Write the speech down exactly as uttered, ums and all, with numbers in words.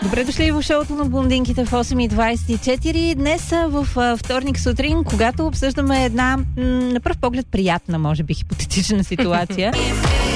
Добре дошли в шоуто на блондинките в осем и двайсет и четири. Днес в а, вторник сутрин, когато обсъждаме една м, на пръв поглед приятна, може би хипотетична ситуация.